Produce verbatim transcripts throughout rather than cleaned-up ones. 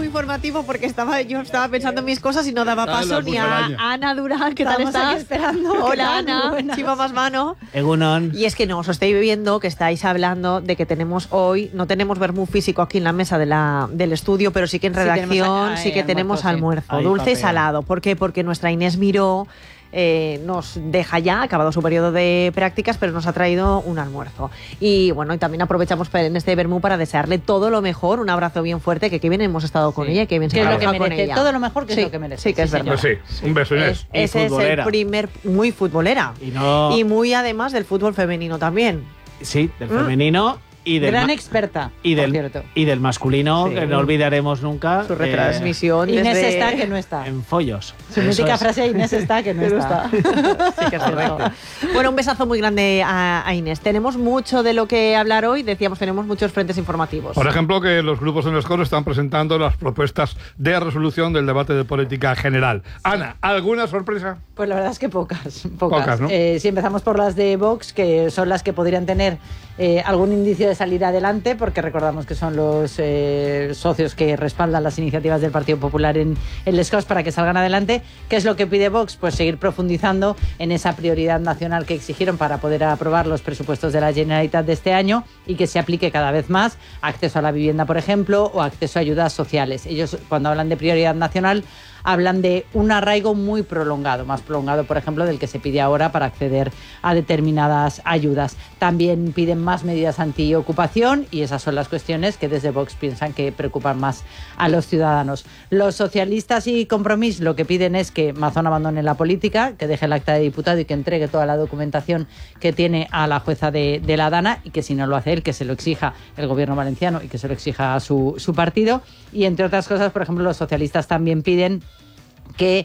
informativo porque estaba yo estaba pensando en mis cosas y no daba Ah, paso la ni a musaraña. Ana Durán, ¿qué tal Estamos aquí estás? esperando. ¿Qué Hola tal? Muy Ana, buenas. Chiva más mano. Egunon. Y es que no, os estoy viendo que estáis hablando de que tenemos hoy, no tenemos vermú físico aquí en la mesa de la, del estudio, pero sí que en Sí redacción tenemos, sí que ay, tenemos almuerzo, almuerzo, sí. dulce Ay, y papel. salado. ¿Por qué? Porque nuestra Inés Miró eh, nos deja ya, acabado su periodo de prácticas, pero nos ha traído un almuerzo. Y bueno, y también aprovechamos en este vermú para desearle todo lo mejor, un abrazo bien fuerte, que qué bien hemos estado con Sí. ella, y qué bien se Que es ha lo que trabajado con merece, ella. todo lo mejor que Sí, es lo que merece. sí que es señora. verdad. Pues sí, un beso, Inés. Y Ese es el futbolera. primer, muy futbolera. Y no. Y muy además del fútbol femenino también. Sí, del femenino y del. Gran ma- experta, y por del, cierto. y del masculino, Sí. que no olvidaremos nunca. Su eh, retransmisión Inés desde... está que no está. en follos. Su Eso mítica es. frase Inés está que no Pero está. está. Sí que es cierto. Bueno, un besazo muy grande a, a Inés. Tenemos mucho de lo que hablar hoy. Decíamos, tenemos muchos frentes informativos. Por ejemplo, que los grupos en el Escoro están presentando las propuestas de resolución del debate de política general. Ana, ¿alguna sorpresa? Pues la verdad es que pocas, pocas. Pocas, ¿no? Eh, si empezamos por las de Vox, que son las que podrían tener eh, algún indicio de salir adelante, porque recordamos que son los eh, socios que respaldan las iniciativas del Partido Popular en, en Les Corts para que salgan adelante. ¿Qué es lo que pide Vox? Pues seguir profundizando en esa prioridad nacional que exigieron para poder aprobar los presupuestos de la Generalitat de este año y que se aplique cada vez más acceso a la vivienda, por ejemplo, o acceso a ayudas sociales. Ellos, cuando hablan de prioridad nacional, hablan de un arraigo muy prolongado, más prolongado, por ejemplo, del que se pide ahora para acceder a determinadas ayudas. También piden más medidas antiocupación y esas son las cuestiones que desde Vox piensan que preocupan más a los ciudadanos. Los socialistas y Compromís lo que piden es que Mazón abandone la política, que deje el acta de diputado y que entregue toda la documentación que tiene a la jueza de, de la Dana, y que si no lo hace él, que se lo exija el gobierno valenciano y que se lo exija a su, su partido. Y entre otras cosas, por ejemplo, los socialistas también piden que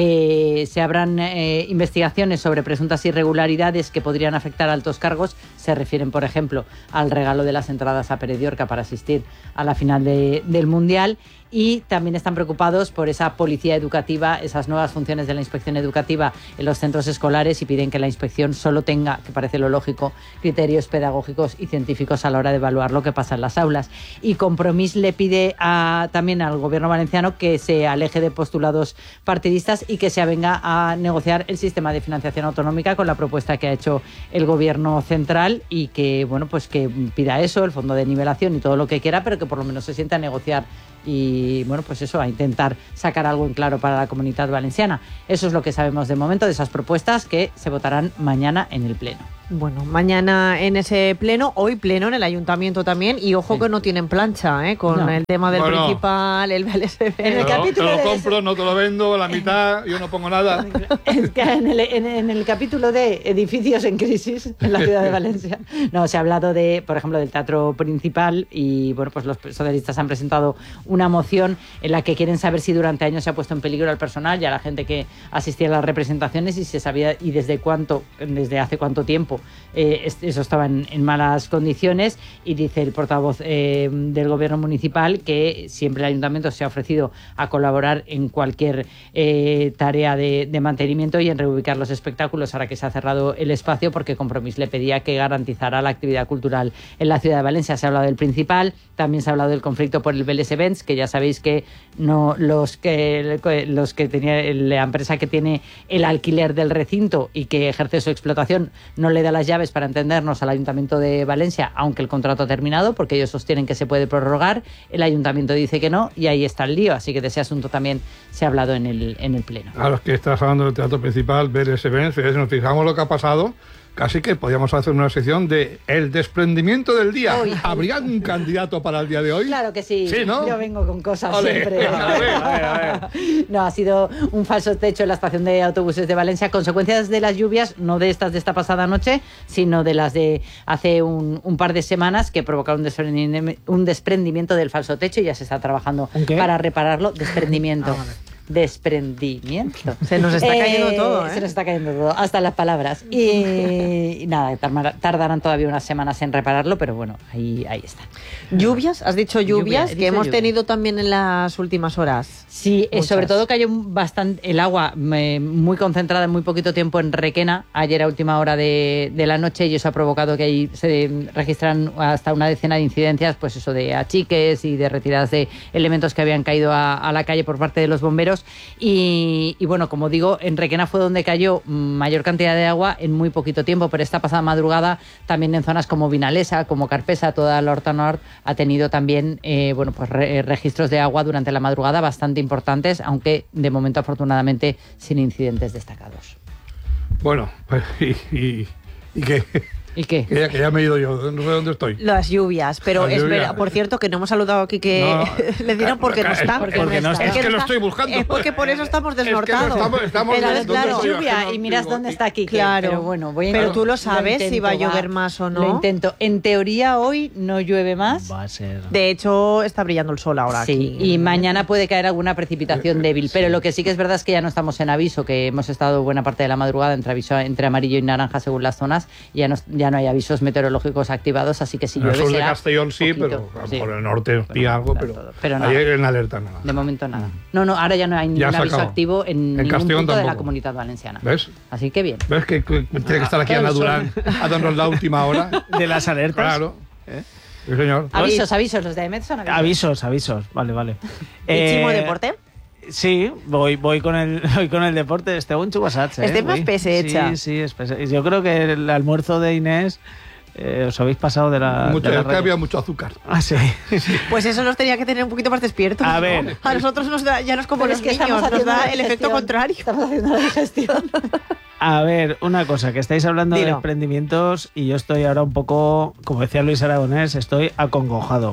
eh, se abran eh, investigaciones sobre presuntas irregularidades que podrían afectar a altos cargos. Se refieren, por ejemplo, al regalo de las entradas a Pérez Llorca para asistir a la final de, del Mundial. Y también están preocupados por esa policía educativa, esas nuevas funciones de la inspección educativa en los centros escolares, y piden que la inspección solo tenga, que parece lo lógico, criterios pedagógicos y científicos a la hora de evaluar lo que pasa en las aulas. Y Compromís le pide a, también al gobierno valenciano que se aleje de postulados partidistas y que se avenga a negociar el sistema de financiación autonómica con la propuesta que ha hecho el gobierno central, y que, bueno, pues que pida eso, el fondo de nivelación y todo lo que quiera, pero que por lo menos se sienta a negociar y, bueno, pues eso, a intentar sacar algo en claro para la Comunidad Valenciana. Eso es lo que sabemos de momento de esas propuestas, que se votarán mañana en el Pleno. Bueno, mañana en ese pleno, hoy pleno en el ayuntamiento también, y ojo Sí. que no tienen plancha, ¿eh? Con No. el tema del Bueno. principal, el B L S B. En el Te lo- capítulo te lo de- compro, no te lo vendo, la mitad, yo no pongo nada. Es que en el, en, en el capítulo de edificios en crisis en la ciudad de Valencia, no, se ha hablado de, por ejemplo, del teatro principal, y bueno, pues los socialistas han presentado una moción en la que quieren saber si durante años se ha puesto en peligro al personal y a la gente que asistía a las representaciones, y se sabía y desde cuánto, desde hace cuánto tiempo eh, eso estaba en, en malas condiciones. Y dice el portavoz eh, del gobierno municipal que siempre el ayuntamiento se ha ofrecido a colaborar en cualquier eh, tarea de, de mantenimiento y en reubicar los espectáculos ahora que se ha cerrado el espacio, porque Compromís le pedía que garantizara la actividad cultural en la ciudad de Valencia. Se ha hablado del principal, también se ha hablado del conflicto por el B L S Events, que ya sabéis que no los que los que tenía la empresa que tiene el alquiler del recinto y que ejerce su explotación no le da las llaves, para entendernos, al Ayuntamiento de Valencia, aunque el contrato ha terminado, porque ellos sostienen que se puede prorrogar. El Ayuntamiento dice que no, y ahí está el lío. Así que de ese asunto también se ha hablado en el, en el Pleno. A los que estás hablando del teatro principal, ver ese Benz, si nos fijamos lo que ha pasado, casi que podríamos hacer una sección de el desprendimiento del día. Uy. ¿Habría un candidato para el día de hoy? Claro que sí, Sí, ¿no? yo vengo con cosas Ole. siempre. A ver, a ver, a ver. No, ha sido un falso techo en la estación de autobuses de Valencia, consecuencias de las lluvias, no de estas de esta pasada noche, sino de las de hace un, un par de semanas, que provocaron un desprendimiento, un desprendimiento del falso techo, y ya se está trabajando ¿Un qué? para repararlo. Desprendimiento. Ah, vale. desprendimiento. Se nos está cayendo todo, ¿eh? Se nos está cayendo todo, hasta las palabras. Y, y nada, tardarán todavía unas semanas en repararlo, pero bueno, ahí, ahí está. ¿Lluvias? ¿Has dicho lluvias? Lluvia, he que dicho hemos lluvia. tenido también en las últimas horas. Sí, eh, Muchas. sobre todo cayó bastante el agua eh, muy concentrada en muy poquito tiempo en Requena, ayer a última hora de, de la noche, y eso ha provocado que ahí se registran hasta una decena de incidencias, pues eso de achiques y de retiradas de elementos que habían caído a, a la calle por parte de los bomberos. Y, y bueno, como digo, en Requena fue donde cayó mayor cantidad de agua en muy poquito tiempo, pero esta pasada madrugada también en zonas como Vinalesa, como Carpesa, toda la Horta Nord ha tenido también eh, bueno, pues re, registros de agua durante la madrugada bastante importantes, aunque de momento afortunadamente sin incidentes destacados. Bueno, pues y, y, y qué... ¿Y qué? Que ya, que ya me he ido yo, no sé dónde estoy. Las lluvias, pero Las es lluvias. verdad, por cierto, que no hemos saludado aquí que No. le dieron porque no Es- está. porque no está. Es que no lo está. estoy buscando. Es porque por eso estamos Es que desnortados. no estamos- estamos Pero, ¿dónde claro, estoy yo? lluvia Es que no y miras digo, dónde y- está aquí. Claro. Pero bueno, voy a Pero intentar- tú lo sabes intento, si va a llover más o no. Lo intento. En teoría hoy no llueve más. Va a ser... De hecho, está brillando el sol ahora Sí, aquí. y mañana puede caer alguna precipitación débil, pero lo que sí que es verdad es que ya no estamos en aviso, que hemos estado buena parte de la madrugada entre aviso entre amarillo y naranja según las zonas, y ya no, ya no hay avisos meteorológicos activados, así que si En el llueve sur de será Castellón sí, poquito, pero a lo sí. mejor en el norte pilla algo, claro, pero, todo. Pero nada. ayer en alerta nada. De momento nada. No, no, ahora ya no hay ningún se aviso acabó. activo en, En ningún Castellón punto de la tampoco. Comunidad Valenciana. ¿Ves? Así que bien. ¿Ves que, que tiene que estar aquí Claro, Ana son- Durán a darnos la última hora? De las alertas. Claro. ¿Eh? Sí, señor. Avisos, avisos, los de Emet son avisos. Avisos, avisos. Vale, vale. ¿Y Chimo Eh, Deporte? Sí, voy, voy, con el, voy con el deporte. Este un chubasach, ¿eh? Este más Voy. pesecha. Sí, sí, es pese- Yo creo que el almuerzo de Inés eh, os habéis pasado de la. Mucho, de la es que raya. había mucho azúcar. Ah, sí. Pues eso nos tenía que tener un poquito más despiertos. A ¿no? ver. A nosotros nos da, ya nos como Pero los es que niños, estamos nos haciendo da la el efecto digestión. contrario. Estamos haciendo la digestión. A ver, una cosa, que estáis hablando de Dilo. emprendimientos y yo estoy ahora un poco, como decía Luis Aragonés, estoy acongojado.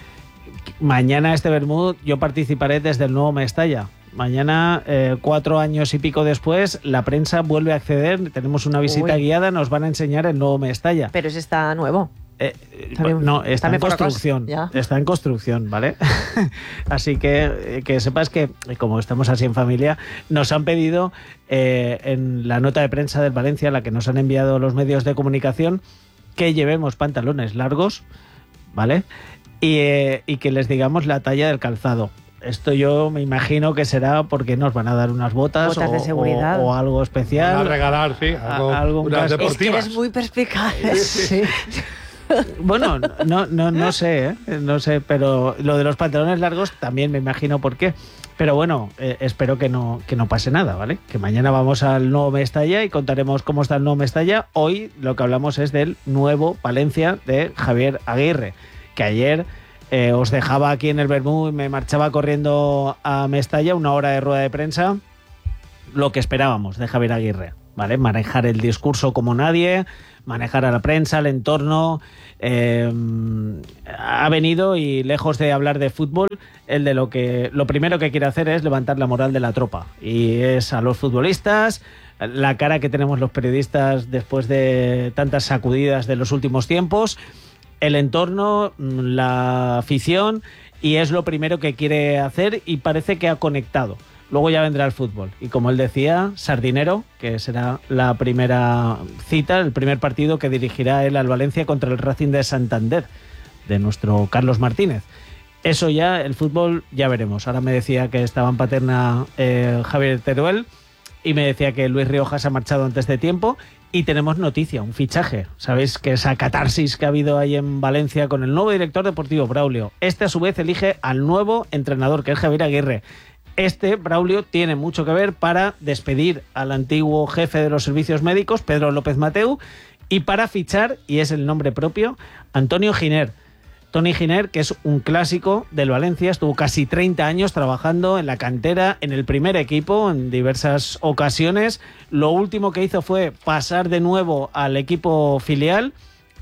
Mañana este Bermud yo participaré desde el nuevo Mestalla. Mañana, eh, cuatro años y pico después, la prensa vuelve a acceder, tenemos una visita Uy. guiada, nos van a enseñar el nuevo Mestalla. Pero ese está nuevo. Eh, También- no, está en también por la construcción. cosa, ya. Está en construcción, ¿vale? Así que eh, que sepas que, eh, como estamos así en familia, nos han pedido eh, en la nota de prensa del Valencia, la que nos han enviado los medios de comunicación, que llevemos pantalones largos, ¿vale? Y, eh, y que les digamos la talla del calzado. Esto yo me imagino que será porque nos van a dar unas botas, Botas o, de seguridad. o- o algo especial. Van a regalar, sí, algo, A- algún unas casco. Es que deportivas. eres muy perspicaz. Sí. Bueno, no, no, no sé, ¿eh? no sé, pero lo de los pantalones largos también me imagino por qué. Pero bueno, eh, espero que no, que no pase nada, ¿vale? Que mañana vamos al nuevo Mestalla y contaremos cómo está el nuevo Mestalla. Hoy lo que hablamos es del nuevo Palencia de Javier Aguirre, que ayer eh, os dejaba aquí en el Bermú y me marchaba corriendo a Mestalla, una hora de rueda de prensa, lo que esperábamos de Javier Aguirre, ¿vale? Manejar el discurso como nadie, manejar a la prensa, el entorno. Eh, ha venido y lejos de hablar de fútbol, el de lo que lo primero que quiere hacer es levantar la moral de la tropa. Y es a los futbolistas, la cara que tenemos los periodistas después de tantas sacudidas de los últimos tiempos, el entorno, la afición, y es lo primero que quiere hacer y parece que ha conectado. Luego ya vendrá el fútbol. Y como él decía, Sardinero, que será la primera cita, el primer partido que dirigirá él al Valencia contra el Racing de Santander, de nuestro Carlos Martínez. Eso ya, el fútbol, ya veremos. Ahora me decía que estaba en Paterna eh, Javier Teruel y me decía que Luis Riojas ha marchado antes de tiempo y tenemos noticia, un fichaje. Sabéis que esa catarsis que ha habido ahí en Valencia con el nuevo director deportivo, Braulio. Este a su vez elige al nuevo entrenador, que es Javier Aguirre. Este, Braulio, tiene mucho que ver para despedir al antiguo jefe de los servicios médicos, Pedro López Mateu, y para fichar, y es el nombre propio, Antonio Giner. Toni Giner, que es un clásico del Valencia, estuvo casi treinta años trabajando en la cantera, en el primer equipo, en diversas ocasiones. Lo último que hizo fue pasar de nuevo al equipo filial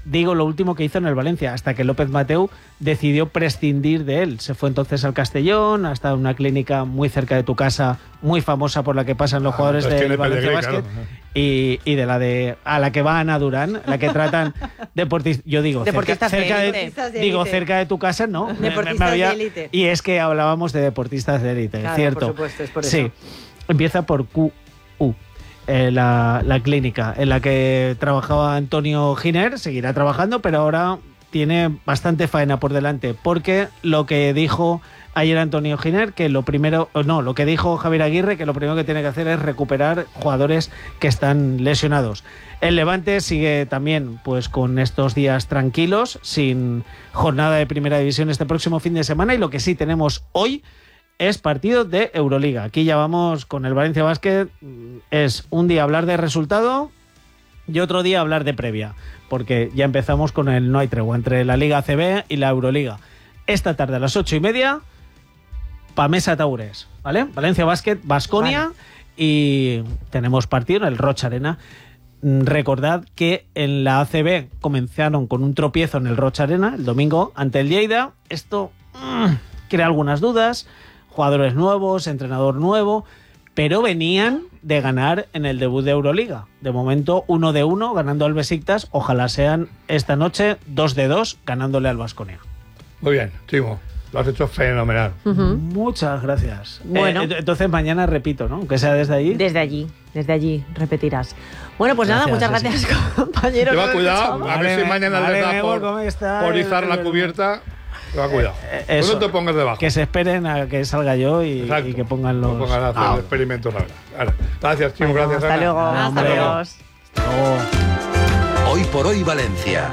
digo lo último que hizo en el Valencia, hasta que López Mateu decidió prescindir de él. Se fue entonces al Castellón, hasta una clínica muy cerca de tu casa, muy famosa por la que pasan los ah, jugadores del Valencia Basket, claro. y, y de la de a la que va Ana Durán, la que tratan deportistas, yo digo, deportistas cerca, de cerca de, de digo cerca de tu casa, no. Deportistas me, me había, de élite. Y es que hablábamos de deportistas de élite, claro, cierto. Por supuesto, es por eso. Sí, empieza por Q U. Eh, la, la clínica en la que trabajaba Antonio Giner, seguirá trabajando, pero ahora tiene bastante faena por delante, porque lo que dijo ayer Antonio Giner, que lo primero, no, lo que dijo Javier Aguirre, que lo primero que tiene que hacer es recuperar jugadores que están lesionados. El Levante sigue también pues con estos días tranquilos, sin jornada de primera división este próximo fin de semana, y lo que sí tenemos hoy es partido de Euroliga. Aquí ya vamos con el Valencia Basket. Es un día hablar de resultado y otro día hablar de previa, porque ya empezamos con el no hay tregua entre la Liga A C B y la Euroliga. Esta tarde a las ocho y media, Pamesa Taures, ¿vale? Valencia Basket, Baskonia, vale. Y tenemos partido en el Roch Arena. Recordad que en la A C B comenzaron con un tropiezo en el Roch Arena el domingo ante el Lleida. Esto mmm, crea algunas dudas. Jugadores nuevos, entrenador nuevo, pero venían de ganar en el debut de Euroliga. De momento, uno de uno, ganando al Besiktas. Ojalá sean esta noche dos de dos, ganándole al Baskonia. Muy bien, Timo, lo has hecho fenomenal. Uh-huh. Muchas gracias. Bueno. Eh, entonces mañana repito, ¿no? Aunque sea desde allí. Desde allí, desde allí repetirás. Bueno, pues gracias, nada, muchas gracias, sí. compañeros. Lleva cuidado, a ver si mañana vale, les da por, por izar la cubierta. Pero cuidado. Eh, eso, no te pongas debajo. Que se esperen a que salga yo y, y que pongan los... No pongan a hacer ah. experimentos ahora. ahora. Gracias, Chimo. Bueno, gracias, hasta Ana. luego. Ah, hasta luego. Hasta luego. Hoy por hoy, Valencia.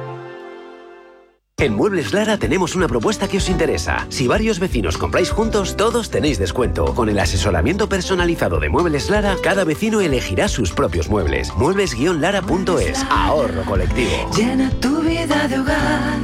En Muebles Lara tenemos una propuesta que os interesa. Si varios vecinos compráis juntos, todos tenéis descuento. Con el asesoramiento personalizado de Muebles Lara, cada vecino elegirá sus propios muebles. Muebles lara punto es. Ahorro colectivo. Llena tu vida de hogar.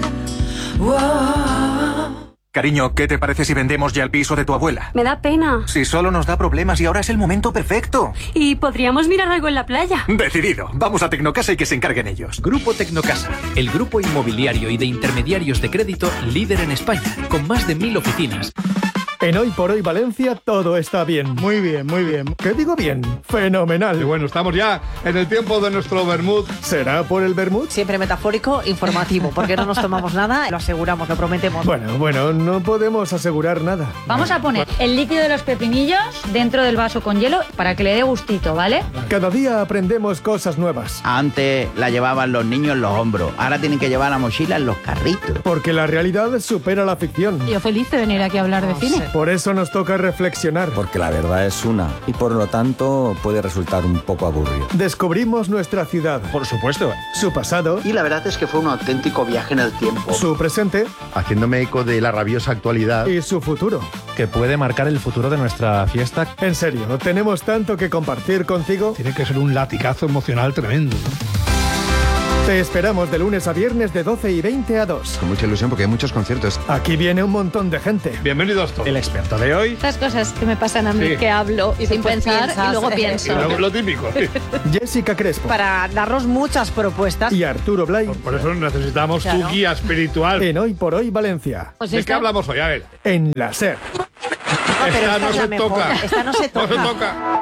Wow. Cariño, ¿qué te parece si vendemos ya el piso de tu abuela? Me da pena. Si solo nos da problemas y ahora es el momento perfecto. ¿Y podríamos mirar algo en la playa? Decidido. Vamos a Tecnocasa y que se encarguen ellos. Grupo Tecnocasa, el grupo inmobiliario y de intermediarios de crédito líder en España, con más de mil oficinas. En Hoy por Hoy Valencia todo está bien. Muy bien, muy bien. ¿Qué digo bien? Fenomenal. Y bueno, estamos ya en el tiempo de nuestro vermut. ¿Será por el vermut? Siempre metafórico, informativo, porque no nos tomamos nada, lo aseguramos, lo prometemos. Bueno, bueno, no podemos asegurar nada. Vamos a poner el líquido de los pepinillos dentro del vaso con hielo para que le dé gustito, ¿vale? Cada día aprendemos cosas nuevas. Antes la llevaban los niños en los hombros, ahora tienen que llevar la mochila en los carritos. Porque la realidad supera la ficción. Yo feliz de venir aquí a hablar de no cine. sé. Por eso nos toca reflexionar. Porque la verdad es una y por lo tanto puede resultar un poco aburrido. Descubrimos nuestra ciudad. Por supuesto. Su pasado. Y la verdad es que fue un auténtico viaje en el tiempo. Su presente. Haciéndome eco de la rabiosa actualidad. Y su futuro. Que puede marcar el futuro de nuestra fiesta. En serio, tenemos tanto que compartir contigo. Tiene que ser un latigazo emocional tremendo, ¿no? Te esperamos de lunes a viernes de doce y veinte a dos. Con mucha ilusión porque hay muchos conciertos. Aquí viene un montón de gente. Bienvenidos todos. El experto de hoy. Estas cosas que me pasan a mí, sí. que hablo y sin pensar piensas, y luego pienso. Lo, lo típico. Sí. Jessica Crespo. Para darnos muchas propuestas. Y Arturo Blay. Por, por eso necesitamos claro. tu guía espiritual. En Hoy por Hoy Valencia. Pues ¿De esta... qué hablamos hoy? A ver. En la SER. No, pero esta, esta no es la se mejor. toca. Esta no se toca. No se toca.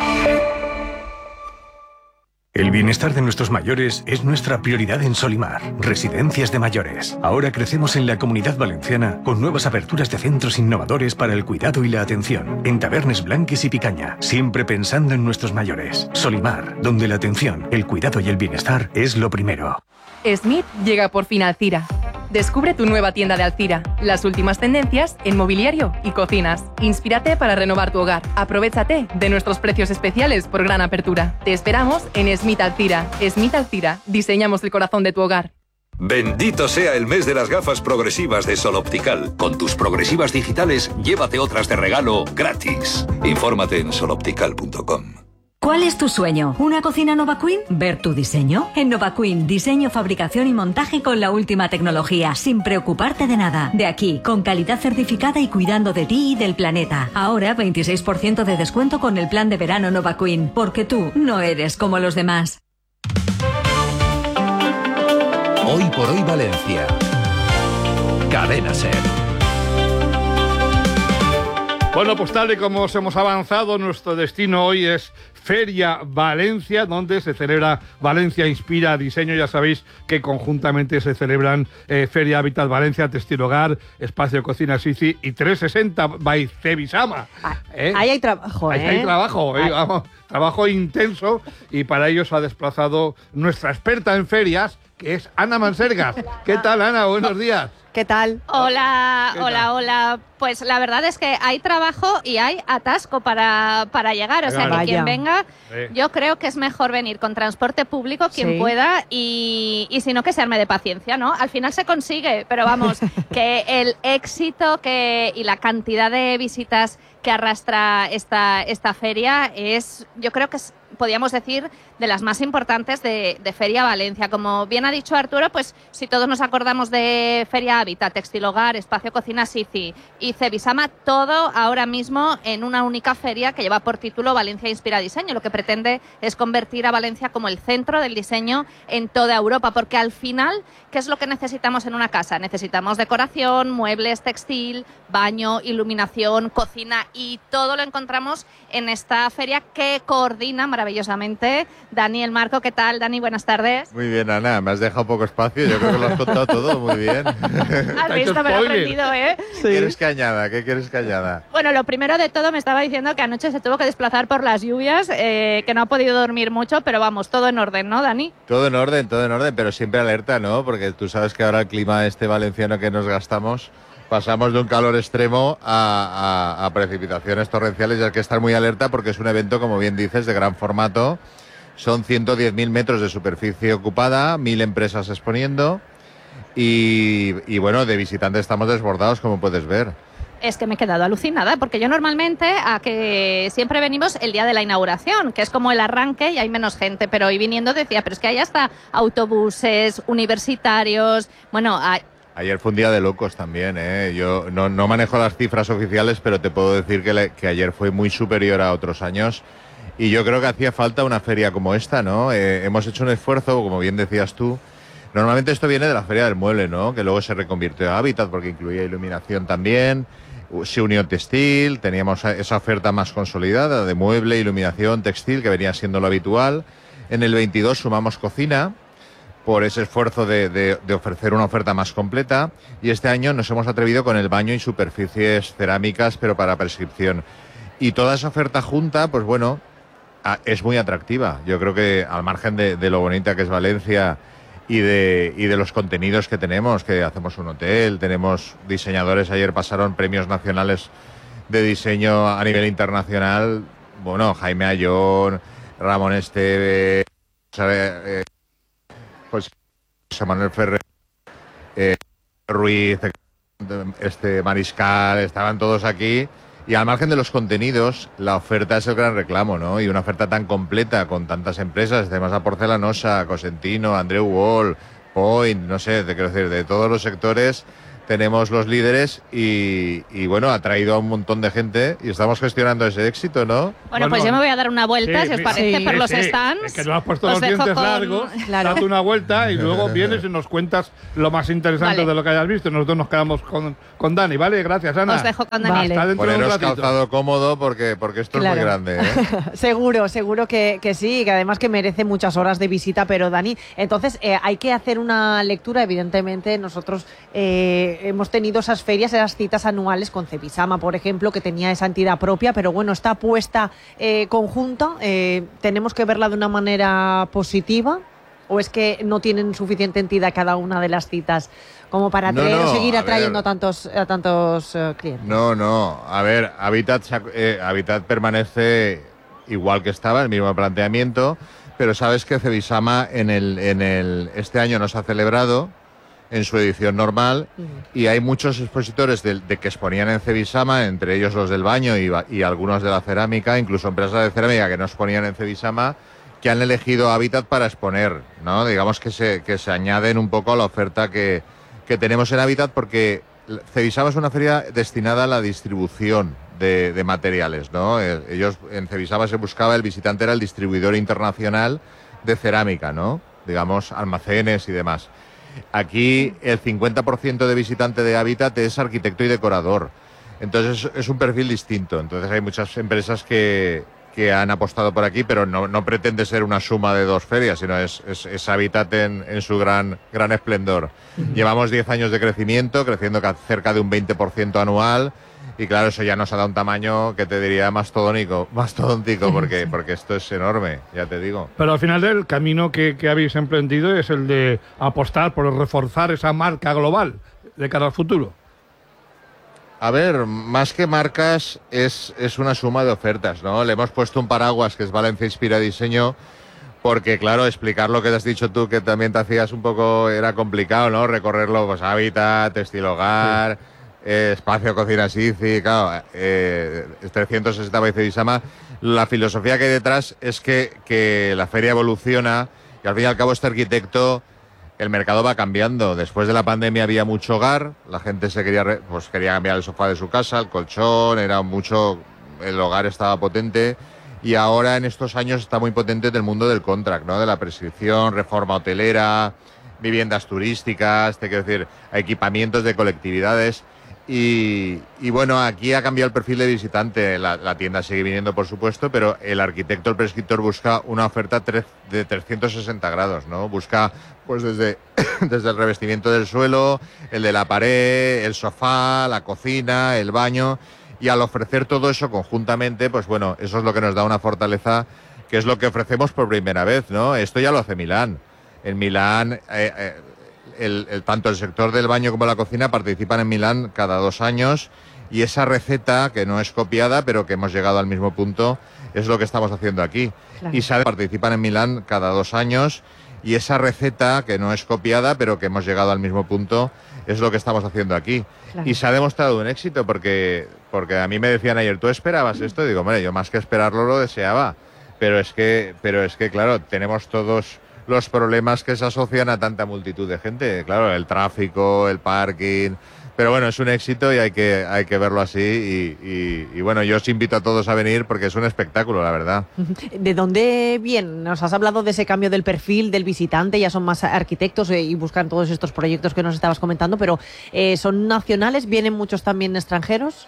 El bienestar de nuestros mayores es nuestra prioridad en Solimar, Residencias de Mayores. Ahora crecemos en la Comunidad Valenciana con nuevas aperturas de centros innovadores para el cuidado y la atención, en Tabernes Blanques y Picaña, siempre pensando en nuestros mayores. Solimar, donde la atención, el cuidado y el bienestar es lo primero. Smith llega por fin a Alcira. Descubre tu nueva tienda de Alcira, las últimas tendencias en mobiliario y cocinas. Inspírate para renovar tu hogar. Aprovéchate de nuestros precios especiales por gran apertura. Te esperamos en Smith Alcira. Smith Alcira, diseñamos el corazón de tu hogar. Bendito sea el mes de las gafas progresivas de Sol Optical. Con tus progresivas digitales, llévate otras de regalo gratis. Infórmate en sol optical punto com. ¿Cuál es tu sueño? ¿Una cocina Nova Queen? ¿Ver tu diseño? En Nova Queen, diseño, fabricación y montaje con la última tecnología, sin preocuparte de nada. De aquí, con calidad certificada y cuidando de ti y del planeta. Ahora, veintiséis por ciento de descuento con el plan de verano Nova Queen, porque tú no eres como los demás. Hoy por hoy Valencia. Cadena SER. Bueno, pues tal y como os hemos avanzado, nuestro destino hoy es Feria Valencia, donde se celebra Valencia Inspira Diseño. Ya sabéis que conjuntamente se celebran eh, Feria Habitat Valencia, Textil Hogar, Espacio Cocina Sisi y trescientos sesenta by Cebisama. ¿Eh? Ahí hay trabajo, Ahí ¿eh? hay trabajo, ¿eh? Vamos, trabajo intenso, y para ello se ha desplazado nuestra experta en ferias, que es Ana Mansergas. ¿Qué tal, Ana? Buenos días. ¿Qué tal? Hola, ¿Qué hola, tal? hola. Pues la verdad es que hay trabajo y hay atasco para, para llegar. O sea, Claro. que quien Vaya. venga, Sí. yo creo que es mejor venir con transporte público, quien Sí. pueda, y, y si no, que se arme de paciencia, ¿no? Al final se consigue, pero vamos, que el éxito que y la cantidad de visitas que arrastra esta, esta feria es, yo creo que es, podríamos decir, de las más importantes de, de Feria Valencia. Como bien ha dicho Arturo, pues si todos nos acordamos de Feria Habitat, Textil Hogar, Espacio Cocina Sisi y Cebisama, todo ahora mismo en una única feria que lleva por título Valencia Inspira Diseño. Lo que pretende es convertir a Valencia como el centro del diseño en toda Europa, porque al final, ¿qué es lo que necesitamos en una casa? Necesitamos decoración, muebles, textil, baño, iluminación, cocina, y todo lo encontramos en esta feria que coordina maravillosamente Dani el Marco. ¿Qué tal, Dani? Buenas tardes. Muy bien, Ana, me has dejado poco espacio, yo creo que lo has contado todo muy bien. Has visto, me lo he aprendido, ¿eh? ¿Qué quieres que añada? ¿Qué quieres que añada? Bueno, lo primero de todo, me estaba diciendo que anoche se tuvo que desplazar por las lluvias, eh, que no ha podido dormir mucho, pero vamos, todo en orden, ¿no, Dani? Todo en orden, todo en orden, pero siempre alerta, ¿no? Porque tú sabes que ahora el clima este valenciano que nos gastamos, pasamos de un calor extremo a, a, a precipitaciones torrenciales, y hay que estar muy alerta porque es un evento, como bien dices, de gran formato. Son ciento diez mil metros de superficie ocupada, mil empresas exponiendo y, y bueno, de visitantes estamos desbordados, como puedes ver. Es que me he quedado alucinada, porque yo normalmente a que siempre venimos el día de la inauguración, que es como el arranque y hay menos gente, pero hoy viniendo decía, pero es que hay hasta autobuses, universitarios, bueno... Hay... Ayer fue un día de locos también, ¿eh? Yo no, no manejo las cifras oficiales, pero te puedo decir que, le, que ayer fue muy superior a otros años. Y yo creo que hacía falta una feria como esta, ¿no? Eh, hemos hecho un esfuerzo, como bien decías tú. Normalmente esto viene de la Feria del Mueble, ¿no? Que luego se reconvirtió a Habitat porque incluía iluminación también. Se unió textil, teníamos esa oferta más consolidada de mueble, iluminación, textil, que venía siendo lo habitual. En el veintidós sumamos cocina, por ese esfuerzo de, de, de ofrecer una oferta más completa, y este año nos hemos atrevido con el baño y superficies cerámicas, pero para prescripción. Y toda esa oferta junta, pues bueno, es muy atractiva. Yo creo que al margen de, de lo bonita que es Valencia y de, y de los contenidos que tenemos, que hacemos un hotel, tenemos diseñadores, ayer pasaron premios nacionales de diseño a nivel internacional, bueno, Jaime Ayón, Ramón Esteve, eh, pues José Manuel Ferrer, eh, Ruiz, este Mariscal, estaban todos aquí. Y al margen de los contenidos, la oferta es el gran reclamo, ¿no? Y una oferta tan completa, con tantas empresas, tenemos a Porcelanosa, Cosentino, Andreu Wall, Point, no sé, te quiero decir, de todos los sectores tenemos los líderes y, y bueno, ha traído a un montón de gente y estamos gestionando ese éxito, ¿no? Bueno, bueno pues yo me voy a dar una vuelta, sí, si os sí, parece, sí, por sí, los sí. stands. Es que nos has puesto os los dientes con... largos, claro. date una vuelta y luego vienes y nos cuentas lo más interesante Vale. de lo que hayas visto. Nosotros nos quedamos con, con Dani, ¿vale? Gracias, Ana. Os dejo con Dani. Hasta dentro de un Poneros ratito. calzado cómodo porque, porque esto Claro. es muy grande, ¿eh? Seguro, seguro que, que sí, que además que merece muchas horas de visita, pero Dani, entonces eh, hay que hacer una lectura, evidentemente nosotros eh, hemos tenido esas ferias, esas citas anuales con Cebisama, por ejemplo, que tenía esa entidad propia, pero bueno, esta apuesta eh, conjunta, eh, ¿tenemos que verla de una manera positiva? ¿O es que no tienen suficiente entidad cada una de las citas como para No, atraer, no, seguir a atrayendo ver. a tantos, a tantos eh, clientes? No, no. A ver, Habitat, eh, Habitat permanece igual que estaba, el mismo planteamiento, pero sabes que Cebisama en el, en el, este año nos ha celebrado en su edición normal, uh-huh. y hay muchos expositores de, de que exponían en Cebisama, entre ellos los del baño y, y algunos de la cerámica, incluso empresas de cerámica que no exponían en Cebisama, que han elegido Habitat para exponer, ¿no? Digamos que se, que se añaden un poco a la oferta que, que tenemos en Habitat, porque Cebisama es una feria destinada a la distribución de, de materiales, ¿no? Ellos, en Cebisama se buscaba, el visitante era el distribuidor internacional de cerámica, ¿no? Digamos, almacenes y demás. Aquí el cincuenta por ciento de visitante de Habitat es arquitecto y decorador. Entonces es un perfil distinto. Entonces hay muchas empresas que, que han apostado por aquí, pero no, no pretende ser una suma de dos ferias, sino es, es, es Habitat en, en su gran, gran esplendor. Uh-huh. Llevamos diez años de crecimiento, creciendo cerca de un veinte por ciento anual. Y claro, eso ya nos ha dado un tamaño que te diría mastodónico, mastodóntico, porque, porque esto es enorme, ya te digo. Pero al final el camino que, que habéis emprendido es el de apostar por reforzar esa marca global de cara al futuro. A ver, más que marcas es, es una suma de ofertas, ¿no? Le hemos puesto un paraguas que es Valencia Inspira Diseño, porque claro, explicar lo que te has dicho tú, que también te hacías un poco, era complicado, ¿no? Recorrerlo, pues Habitat, estilo hogar... Sí. Eh, espacio, cocina, Sici, claro, eh, trescientos sesenta by Cedisama. La filosofía que hay detrás es que, que la feria evoluciona y al fin y al cabo este arquitecto, el mercado va cambiando. Después de la pandemia había mucho hogar, la gente se quería, pues quería cambiar el sofá de su casa, el colchón, era mucho, el hogar estaba potente. Y ahora en estos años está muy potente del mundo del contract, ¿no? De la prescripción, reforma hotelera, viviendas turísticas, te quiero decir, equipamientos de colectividades. Y, y bueno, aquí ha cambiado el perfil de visitante. La, la tienda sigue viniendo, por supuesto, pero el arquitecto, el prescriptor, busca una oferta tre- de trescientos sesenta grados, ¿no? Busca, pues desde, desde el revestimiento del suelo, el de la pared, el sofá, la cocina, el baño. Y al ofrecer todo eso conjuntamente, pues bueno, eso es lo que nos da una fortaleza, que es lo que ofrecemos por primera vez, ¿no? Esto ya lo hace Milán. En Milán... Eh, eh, El, el, tanto el sector del baño como la cocina participan en Milán cada dos años y esa receta, que no es copiada, pero que hemos llegado al mismo punto, es lo que estamos haciendo aquí. Claro. Y S A D participan en Milán cada dos años y esa receta, que no es copiada, pero que hemos llegado al mismo punto, es lo que estamos haciendo aquí. Claro. Y se ha demostrado un éxito porque, porque a mí me decían ayer, ¿tú esperabas esto? Y digo, hombre, yo más que esperarlo lo deseaba, pero es que, pero es que claro, tenemos todos... los problemas que se asocian a tanta multitud de gente. Claro, el tráfico, el parking... Pero bueno, es un éxito y hay que, hay que verlo así. Y, y, y bueno, yo os invito a todos a venir porque es un espectáculo, la verdad. ¿De dónde viene? Nos has hablado de ese cambio del perfil del visitante, ya son más arquitectos y buscan todos estos proyectos que nos estabas comentando, pero eh, ¿son nacionales? ¿Vienen muchos también extranjeros?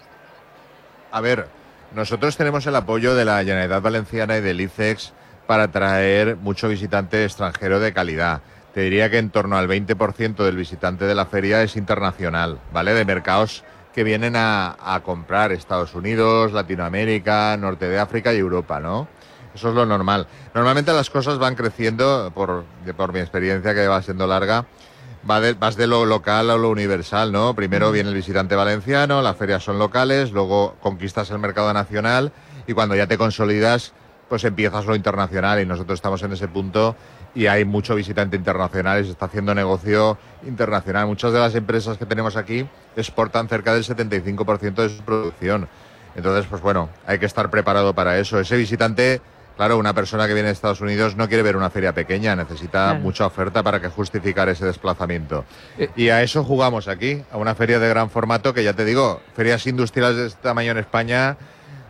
A ver, nosotros tenemos el apoyo de la Generalitat Valenciana y del I C E X para atraer mucho visitante extranjero de calidad. Te diría que en torno al veinte por ciento del visitante de la feria es internacional, ¿vale? De mercados que vienen a, a comprar Estados Unidos, Latinoamérica, Norte de África y Europa, ¿no? Eso es lo normal. Normalmente las cosas van creciendo, por, por mi experiencia que va siendo larga, va de, vas de lo local a lo universal, ¿no? Primero viene el visitante valenciano, las ferias son locales, luego conquistas el mercado nacional y cuando ya te consolidas, pues empiezas lo internacional y nosotros estamos en ese punto y hay mucho visitante internacional y se está haciendo negocio internacional. Muchas de las empresas que tenemos aquí exportan cerca del setenta y cinco por ciento de su producción. Entonces, pues bueno, hay que estar preparado para eso. Ese visitante, claro, una persona que viene de Estados Unidos no quiere ver una feria pequeña, necesita claro. mucha oferta para que justificar ese desplazamiento. Eh. Y a eso jugamos aquí, a una feria de gran formato que ya te digo, ferias industriales de este tamaño en España,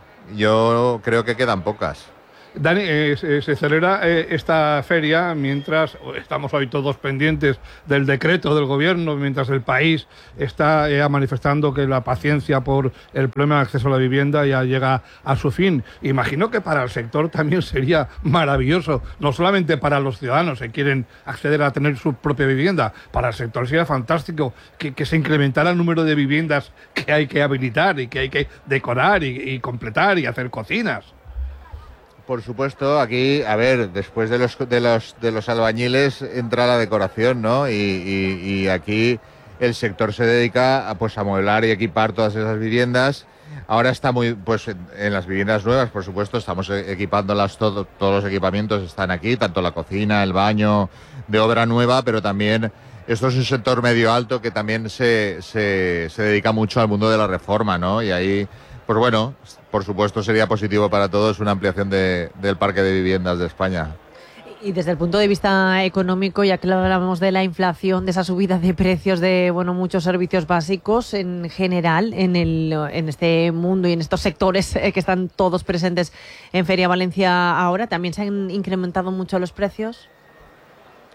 yo creo que quedan pocas. Dani, eh, se, se celebra eh, esta feria mientras estamos hoy todos pendientes del decreto del gobierno, mientras el país está eh, manifestando que la paciencia por el problema de acceso a la vivienda ya llega a su fin. Imagino que para el sector también sería maravilloso, no solamente para los ciudadanos que quieren acceder a tener su propia vivienda, para el sector sería fantástico que, que se incrementara el número de viviendas que hay que habilitar y que hay que decorar y, y completar y hacer cocinas. Por supuesto, aquí, a ver, después de los de los de los albañiles entra la decoración, ¿no? Y, y, y aquí el sector se dedica a, pues, a modelar y equipar todas esas viviendas. Ahora está muy, pues en, en las viviendas nuevas, por supuesto, estamos equipándolas, todo, todos los equipamientos están aquí, tanto la cocina, el baño, de obra nueva, pero también esto es un sector medio alto que también se, se, se dedica mucho al mundo de la reforma, ¿no? Y ahí, pues bueno, por supuesto sería positivo para todos una ampliación de, del parque de viviendas de España. Y desde el punto de vista económico, ya que hablamos de la inflación, de esa subida de precios de bueno muchos servicios básicos en general en el en este mundo y en estos sectores eh, que están todos presentes en Feria Valencia ahora, ¿también se han incrementado mucho los precios?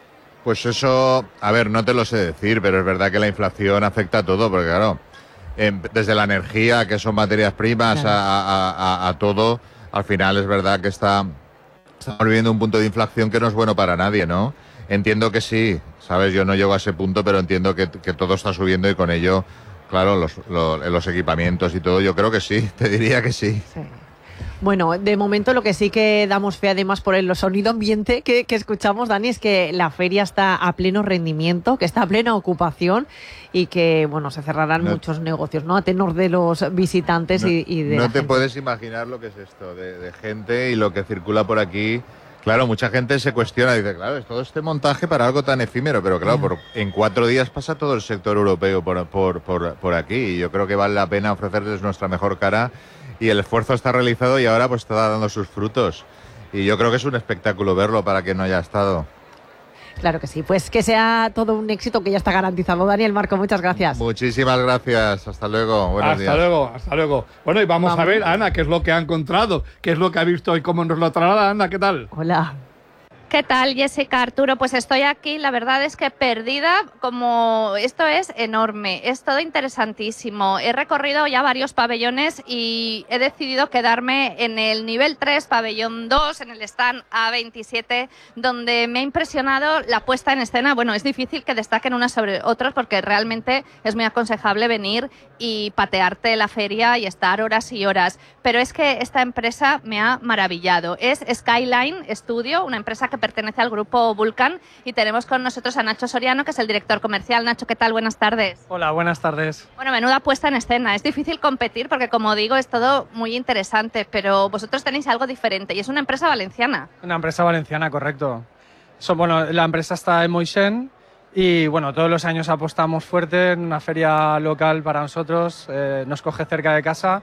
Pues eso, a ver, no te lo sé decir, pero es verdad que la inflación afecta a todo, porque claro, en, desde la energía, que son materias primas, claro, a, a, a, a todo, al final es verdad que está, estamos viviendo un punto de inflación que no es bueno para nadie, ¿no? Entiendo que sí, ¿sabes? Yo no llego a ese punto, pero entiendo que, que todo está subiendo y con ello, claro, los, los, los equipamientos y todo, yo creo que sí, te diría que sí. Sí. Bueno, de momento lo que sí que damos fe, además por el sonido ambiente que, que escuchamos, Dani, es que la feria está a pleno rendimiento, que está a plena ocupación y que, bueno, se cerrarán no, muchos negocios, ¿no? A tenor de los visitantes no, y, y de No la te gente. Puedes imaginar lo que es esto, de, de gente y lo que circula por aquí. Claro, mucha gente se cuestiona, dice, claro, es todo este montaje para algo tan efímero, pero claro, por, en cuatro días pasa todo el sector europeo por, por, por, por aquí y yo creo que vale la pena ofrecerles nuestra mejor cara. Y el esfuerzo está realizado y ahora pues está dando sus frutos. Y yo creo que es un espectáculo verlo para quien no haya estado. Claro que sí. Pues que sea todo un éxito que ya está garantizado. Daniel, Marco, muchas gracias. Muchísimas gracias. Hasta luego. Buenos hasta días. luego, hasta luego. Bueno, y vamos, vamos a ver, Ana, qué es lo que ha encontrado, qué es lo que ha visto y cómo nos lo traslada. Ana, ¿qué tal? Hola. ¿Qué tal, Jessica, Arturo? Pues estoy aquí, la verdad es que perdida, como esto es enorme, es todo interesantísimo. He recorrido ya varios pabellones y he decidido quedarme en el nivel tres, pabellón dos, en el stand A veintisiete, donde me ha impresionado la puesta en escena. Bueno, es difícil que destaquen unas sobre otras porque realmente es muy aconsejable venir y patearte la feria y estar horas y horas. Pero es que esta empresa me ha maravillado. Es Skyline Studio, una empresa que pertenece al grupo Vulcan, y tenemos con nosotros a Nacho Soriano, que es el director comercial. Nacho, ¿qué tal? Buenas tardes. Hola, buenas tardes. Bueno, menuda puesta en escena. Es difícil competir porque, como digo, es todo muy interesante, pero vosotros tenéis algo diferente y es una empresa valenciana. Una empresa valenciana, correcto. So, bueno, la empresa está en Moixent y bueno, todos los años apostamos fuerte en una feria local para nosotros. Eh, nos coge cerca de casa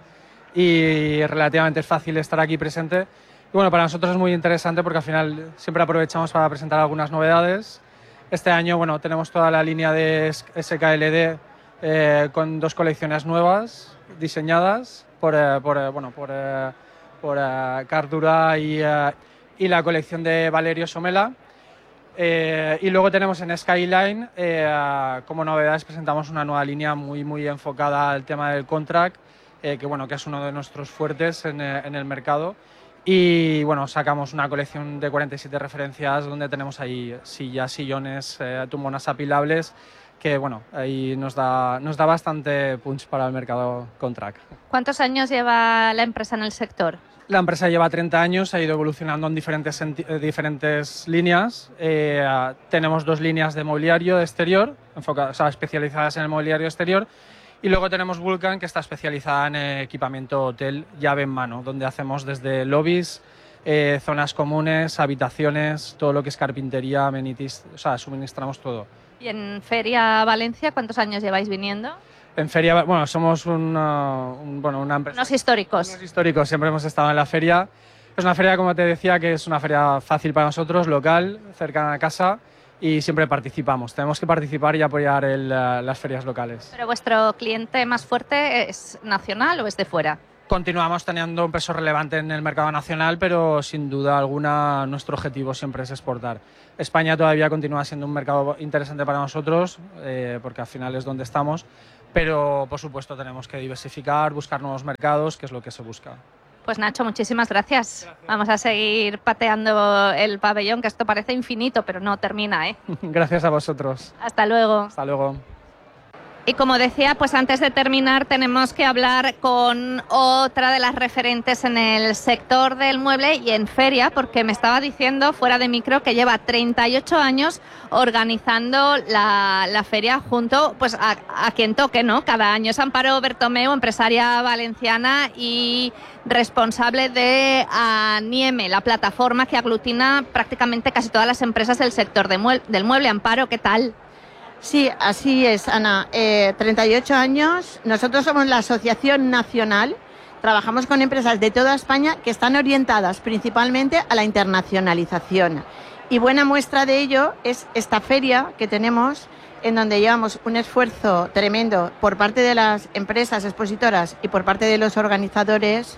y relativamente es fácil estar aquí presente. Y bueno, para nosotros es muy interesante porque al final siempre aprovechamos para presentar algunas novedades. Este año, bueno, tenemos toda la línea de S K L D eh, con dos colecciones nuevas diseñadas por, eh, por, eh, bueno, por, eh, por eh, Cardura y, eh, y la colección de Valerio Somela. Eh, y luego tenemos en Skyline, eh, como novedades presentamos una nueva línea muy, muy enfocada al tema del contract, eh, que, bueno, que es uno de nuestros fuertes en, eh, en el mercado. Y bueno, sacamos una colección de cuarenta y siete referencias donde tenemos ahí sillas, sillones, eh, tumbonas apilables, que bueno, ahí nos da, nos da bastante punch para el mercado contract. ¿Cuántos años lleva la empresa en el sector? La empresa lleva treinta años, ha ido evolucionando en diferentes, diferentes líneas. Eh, tenemos dos líneas de mobiliario exterior, enfocadas, o sea, especializadas en el mobiliario exterior. Y luego tenemos Vulcan, que está especializada en equipamiento hotel llave en mano, donde hacemos desde lobbies, eh, zonas comunes, habitaciones, todo lo que es carpintería, amenities, o sea, suministramos todo. ¿Y en Feria Valencia cuántos años lleváis viniendo? En Feria, bueno, somos una, un, bueno, una empresa... Unos históricos. Unos históricos, siempre hemos estado en la feria. Es una feria, como te decía, que es una feria fácil para nosotros, local, cercana a casa, y siempre participamos. Tenemos que participar y apoyar el, uh, las ferias locales. ¿Pero vuestro cliente más fuerte es nacional o es de fuera? Continuamos teniendo un peso relevante en el mercado nacional, pero sin duda alguna nuestro objetivo siempre es exportar. España todavía continúa siendo un mercado interesante para nosotros, eh, porque al final es donde estamos, pero por supuesto tenemos que diversificar, buscar nuevos mercados, que es lo que se busca. Pues Nacho, muchísimas gracias. gracias. Vamos a seguir pateando el pabellón, que esto parece infinito, pero no termina, ¿eh? Gracias a vosotros. Hasta luego. Hasta luego. Y como decía, pues antes de terminar tenemos que hablar con otra de las referentes en el sector del mueble y en feria, porque me estaba diciendo fuera de micro que lleva treinta y ocho años organizando la, la feria junto pues a, a quien toque, ¿no? Cada año. Es Amparo Bertomeu, empresaria valenciana y responsable de Anieme, la plataforma que aglutina prácticamente casi todas las empresas del sector de mueble, del mueble. Amparo, ¿qué tal? Sí, así es, Ana. Eh, treinta y ocho años. Nosotros somos la Asociación Nacional. Trabajamos con empresas de toda España que están orientadas principalmente a la internacionalización. Y buena muestra de ello es esta feria que tenemos, en donde llevamos un esfuerzo tremendo por parte de las empresas expositoras y por parte de los organizadores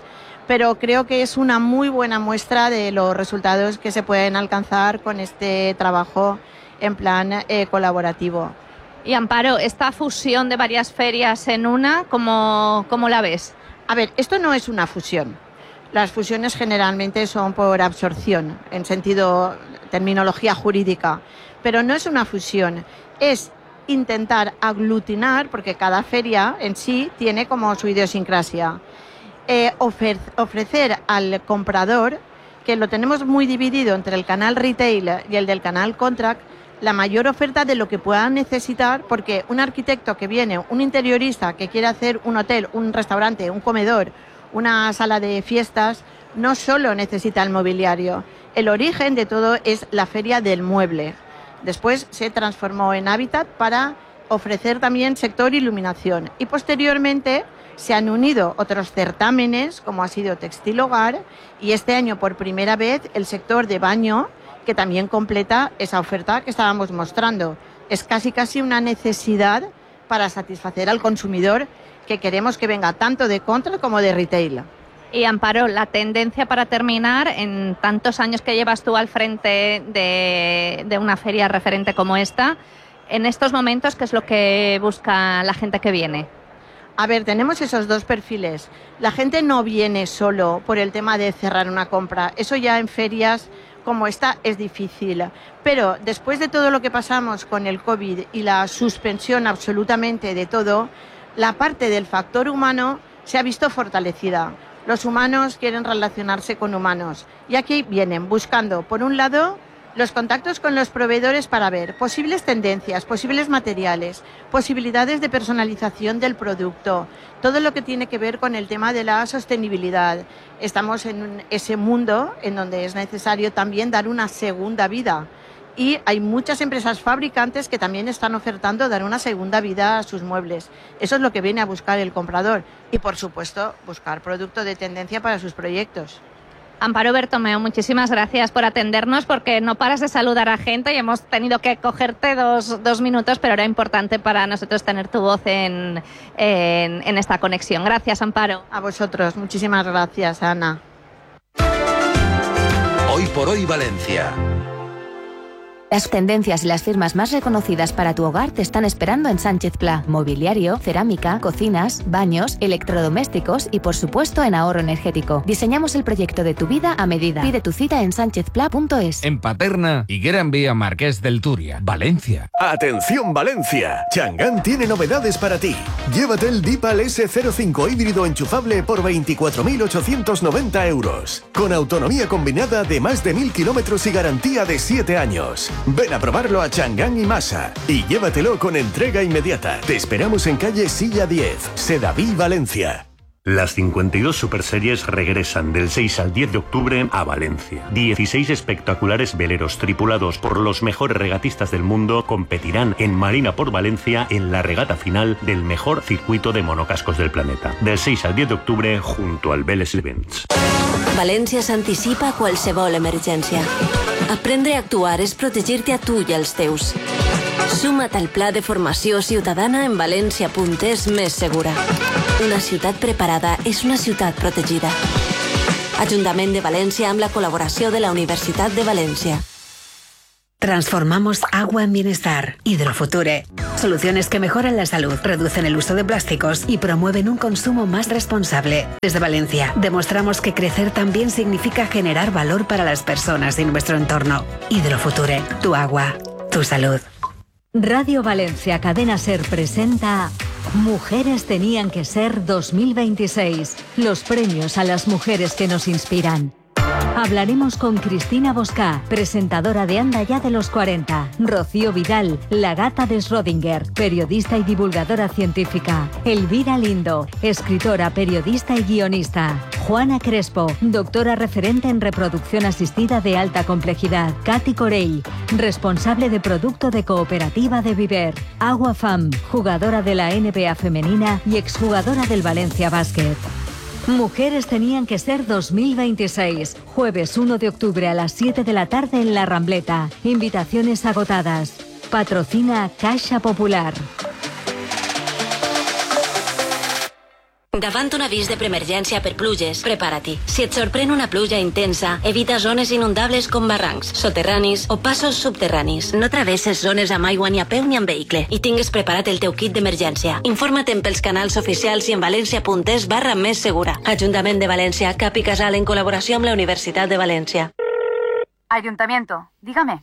pero creo que es una muy buena muestra de los resultados que se pueden alcanzar con este trabajo en plan eh, colaborativo. Y Amparo, esta fusión de varias ferias en una, ¿cómo, cómo la ves? A ver, esto no es una fusión. Las fusiones generalmente son por absorción, en sentido, terminología jurídica, pero no es una fusión, es intentar aglutinar, porque cada feria en sí tiene como su idiosincrasia, eh, ofre- ofrecer al comprador, que lo tenemos muy dividido entre el canal retail y el del canal contract, la mayor oferta de lo que pueda necesitar, porque un arquitecto que viene, un interiorista que quiere hacer un hotel, un restaurante, un comedor, una sala de fiestas, no solo necesita el mobiliario. El origen de todo es la feria del mueble. Después se transformó en Hábitat para ofrecer también sector iluminación. Y posteriormente se han unido otros certámenes, como ha sido Textil Hogar, y este año por primera vez el sector de baño, que también completa esa oferta que estábamos mostrando. Es casi casi una necesidad para satisfacer al consumidor, que queremos que venga tanto de contra como de retail. Y Amparo, la tendencia para terminar, en tantos años que llevas tú al frente de, de una feria referente como esta, en estos momentos, ¿qué es lo que busca la gente que viene? A ver, tenemos esos dos perfiles. La gente no viene solo por el tema de cerrar una compra. Eso ya en ferias como esta es difícil. Pero después de todo lo que pasamos con el COVID y la suspensión absolutamente de todo, la parte del factor humano se ha visto fortalecida. Los humanos quieren relacionarse con humanos y aquí vienen buscando, por un lado, los contactos con los proveedores para ver posibles tendencias, posibles materiales, posibilidades de personalización del producto, todo lo que tiene que ver con el tema de la sostenibilidad. Estamos en ese mundo en donde es necesario también dar una segunda vida. Y hay muchas empresas fabricantes que también están ofertando dar una segunda vida a sus muebles. Eso es lo que viene a buscar el comprador. Y, por supuesto, buscar producto de tendencia para sus proyectos. Amparo Bertomeu, muchísimas gracias por atendernos, porque no paras de saludar a gente y hemos tenido que cogerte dos, dos minutos, pero era importante para nosotros tener tu voz en, en, en esta conexión. Gracias, Amparo. A vosotros. Muchísimas gracias, Ana. Hoy por hoy Valencia. Las tendencias y las firmas más reconocidas para tu hogar te están esperando en Sánchez Pla. Mobiliario, cerámica, cocinas, baños, electrodomésticos y, por supuesto, en ahorro energético. Diseñamos el proyecto de tu vida a medida. Pide tu cita en sánchez pla punto es. En Paterna, Higuera en Vía Marqués del Turia, Valencia. ¡Atención, Valencia! Chang'an tiene novedades para ti. Llévate el Deepal ese cero cinco híbrido enchufable por veinticuatro mil ochocientos noventa euros. Con autonomía combinada de más de mil kilómetros y garantía de siete años. Ven a probarlo a Chang'an y Masa y llévatelo con entrega inmediata. Te esperamos en calle Silla diez, Sedaví, Valencia. Las cincuenta y dos Superseries regresan del seis al diez de octubre a Valencia. dieciséis espectaculares veleros tripulados por los mejores regatistas del mundo competirán en Marina por Valencia en la regata final del mejor circuito de monocascos del planeta. Del seis al diez de octubre junto al Vélez Events. València s'anticipa a qualsevol emergència. Aprendre a actuar és protegir-te a tu i als teus. Suma't al pla de formació ciutadana en valència punt es més segura. Una ciutat preparada és una ciutat protegida. Ajuntament de València amb la col·laboració de la Universitat de València. Transformamos agua en bienestar. Hidrofuture. Soluciones que mejoran la salud, reducen el uso de plásticos y promueven un consumo más responsable. Desde Valencia, demostramos que crecer también significa generar valor para las personas y nuestro entorno. Hidrofuture. Tu agua. Tu salud. Radio Valencia Cadena Ser presenta Mujeres tenían que ser dos mil veintiséis. Los premios a las mujeres que nos inspiran. Hablaremos con Cristina Boscá, presentadora de Anda ya de los cuarenta, Rocío Vidal, la gata de Schrödinger, periodista y divulgadora científica, Elvira Lindo, escritora, periodista y guionista, Juana Crespo, doctora referente en reproducción asistida de alta complejidad, Katy Corell, responsable de producto de Cooperativa de Viver, Agua Fam, jugadora de la N B A femenina y exjugadora del Valencia Basket. Mujeres tenían que ser dos mil veintiséis. Jueves uno de octubre a las siete de la tarde en La Rambleta. Invitaciones agotadas. Patrocina Caixa Popular. Davant un avís de preemergència per pluges, prepara-t'hi. Si et sorprèn una pluja intensa, evita zones inundables com barrancs, soterranis o passos subterranis. No travesses zones amb aigua ni a peu ni amb vehicle i tingues preparat el teu kit d'emergència. Informa't pels canals oficials i en valencia.es barra més segura. Ajuntament de València, Cap i Casal en col·laboració amb la Universitat de València. Ayuntamiento, dígame.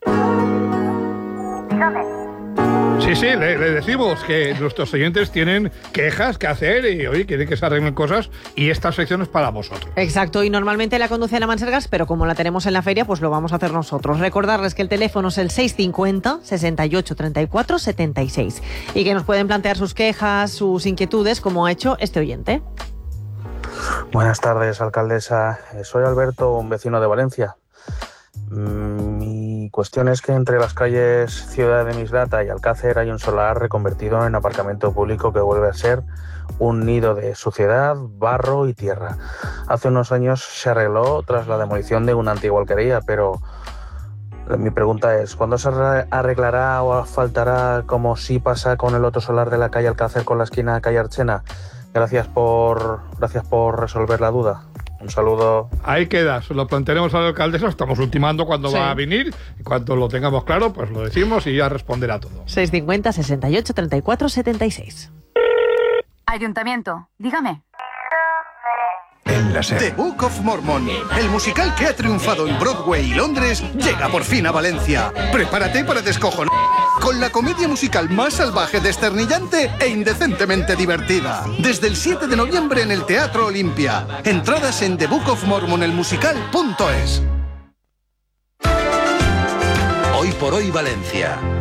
Dígame. Sí, sí, le, le decimos que nuestros oyentes tienen quejas que hacer y hoy quieren que se arreglen cosas y esta sección es para vosotros. Exacto, y normalmente la conduce Ana Mansergas, pero como la tenemos en la feria, pues lo vamos a hacer nosotros. Recordarles que el teléfono es el seis cincuenta, sesenta y ocho, treinta y cuatro, setenta y seis y que nos pueden plantear sus quejas, sus inquietudes, como ha hecho este oyente. Buenas tardes, alcaldesa. Soy Alberto, un vecino de Valencia. Mi cuestión es que entre las calles Ciudad de Mislata y Alcácer hay un solar reconvertido en aparcamiento público que vuelve a ser un nido de suciedad, barro y tierra. Hace unos años se arregló tras la demolición de una antigua alquería, pero mi pregunta es, ¿cuándo se arreglará o asfaltará como sí pasa con el otro solar de la calle Alcácer con la esquina de calle Archena? Gracias por, gracias por resolver la duda. Un saludo. Ahí queda, se lo plantearemos a la alcaldesa, estamos ultimando cuando sí. va a venir, y cuando lo tengamos claro, pues lo decimos y ya responderá todo. seis cincuenta, sesenta y ocho, treinta y cuatro, setenta y seis. Ayuntamiento, dígame. En la serie The Book of Mormon, el musical que ha triunfado en Broadway y Londres, llega por fin a Valencia. Prepárate para descojonar con la comedia musical más salvaje, desternillante e indecentemente divertida. Desde el siete de noviembre en el Teatro Olimpia. Entradas en the book of mormon el musical punto es. Hoy por hoy Valencia.